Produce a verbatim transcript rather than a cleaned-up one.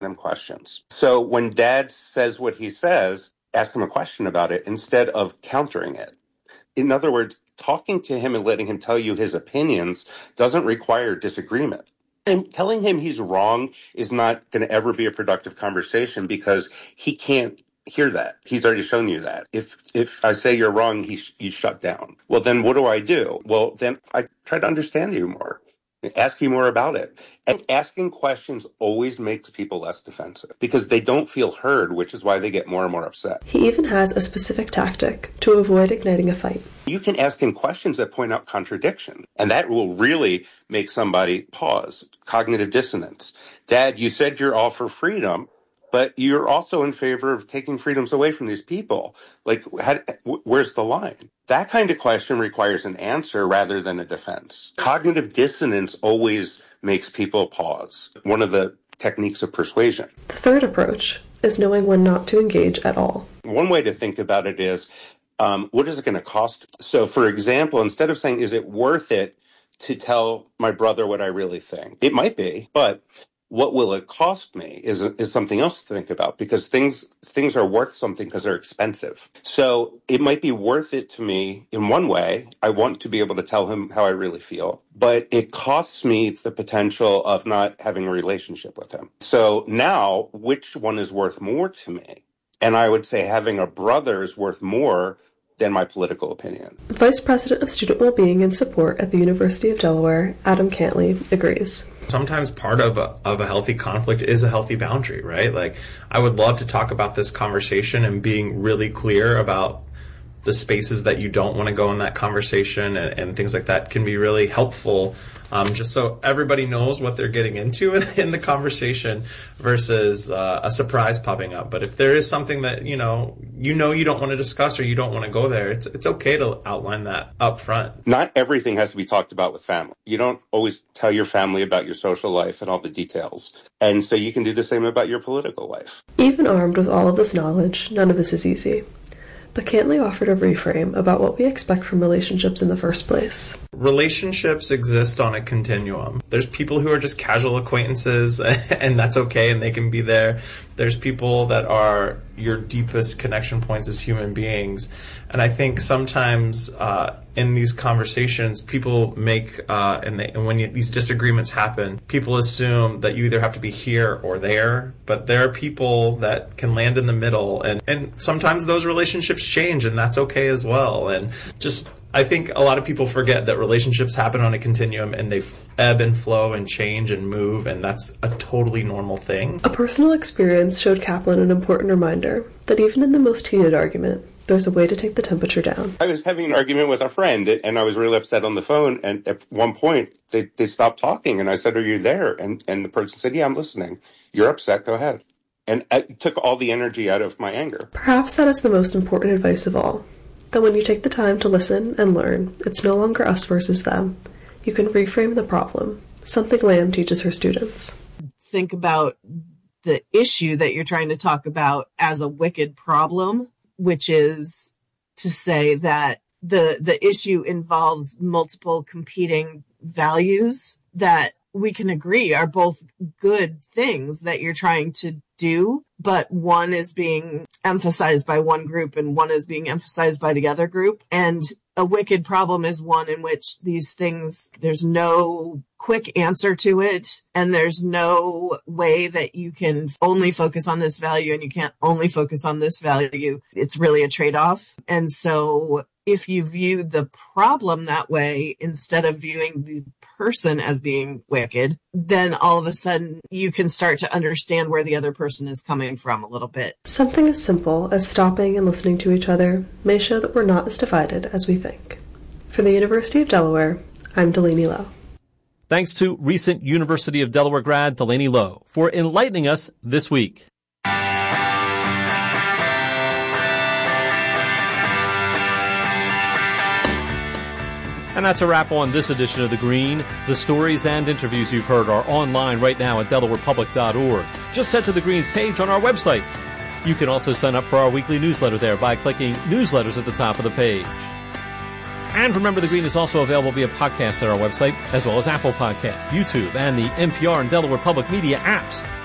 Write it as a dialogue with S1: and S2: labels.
S1: them questions. So when Dad says what he says, ask him a question about it instead of countering it. In other words, talking to him and letting him tell you his opinions doesn't require disagreement. And telling him he's wrong is not going to ever be a productive conversation because he can't hear that. He's already shown you that. If if I say you're wrong, he sh- you shut down. Well, then what do I do? Well, then I try to understand you more. Ask you more about it. And asking questions always makes people less defensive because they don't feel heard, which is why they get more and more upset.
S2: He even has a specific tactic to avoid igniting a fight.
S1: You can ask him questions that point out contradiction, and that will really make somebody pause. Cognitive dissonance. Dad, you said you're all for freedom, but you're also in favor of taking freedoms away from these people. Like, how, where's the line? That kind of question requires an answer rather than a defense. Cognitive dissonance always makes people pause. One of the techniques of persuasion.
S2: The third approach is knowing when not to engage at all.
S1: One way to think about it is, um, what is it going to cost? So, for example, instead of saying, is it worth it to tell my brother what I really think? It might be, but what will it cost me is is something else to think about because things things are worth something because they're expensive. So it might be worth it to me in one way. I want to be able to tell him how I really feel, but it costs me the potential of not having a relationship with him. So now, which one is worth more to me? And I would say having a brother is worth more than my political opinion.
S2: Vice President of Student Wellbeing and Support at the University of Delaware, Adam Cantley, agrees.
S3: Sometimes part of a, of a healthy conflict is a healthy boundary, right? Like, I would love to talk about this conversation and being really clear about the spaces that you don't want to go in that conversation and, and things like that can be really helpful. Um, just so everybody knows what they're getting into in, in the conversation versus uh, a surprise popping up. But if there is something that, you know, you know you don't want to discuss or you don't want to go there, it's it's okay to outline that up front.
S1: Not everything has to be talked about with family. You don't always tell your family about your social life and all the details. And so you can do the same about your political life.
S2: Even armed with all of this knowledge, none of this is easy. But Cantley offered a reframe about what we expect from relationships in the first place.
S3: Relationships exist on a continuum. There's people who are just casual acquaintances, and that's okay, and they can be there. There's people that are your deepest connection points as human beings. And I think sometimes uh, in these conversations, people make, uh, and, they, and when you, these disagreements happen, people assume that you either have to be here or there. But there are people that can land in the middle, and, and sometimes those relationships change, and that's okay as well. And just, I think a lot of people forget that relationships happen on a continuum, and they ebb and flow and change and move, and that's a totally normal thing.
S2: A personal experience showed Kaplan an important reminder that even in the most heated argument, there's a way to take the temperature down.
S1: I was having an argument with a friend, and I was really upset on the phone, and at one point, they, they stopped talking, and I said, are you there? And, and the person said, yeah, I'm listening. You're upset, go ahead. And it took all the energy out of my anger.
S2: Perhaps that is the most important advice of all. That when you take the time to listen and learn, it's no longer us versus them. You can reframe the problem, something Lamb teaches her students.
S4: Think about the issue that you're trying to talk about as a wicked problem, which is to say that the the issue involves multiple competing values that we can agree are both good things that you're trying to do, but one is being emphasized by one group and one is being emphasized by the other group. And a wicked problem is one in which these things, there's no quick answer to it, and there's no way that you can only focus on this value and you can't only focus on this value. It's really a trade-off. And so if you view the problem that way instead of viewing the person as being wicked, then all of a sudden you can start to understand where the other person is coming from a little bit.
S2: Something as simple as stopping and listening to each other may show that we're not as divided as we think. For the University of Delaware, I'm Delaney Lowe.
S5: Thanks to recent University of Delaware grad Delaney Lowe for enlightening us this week. And that's a wrap on this edition of The Green. The stories and interviews you've heard are online right now at delaware public dot org. Just head to The Green's page on our website. You can also sign up for our weekly newsletter there by clicking Newsletters at the top of the page. And remember, The Green is also available via podcast at our website, as well as Apple Podcasts, YouTube, and the N P R and Delaware Public Media apps.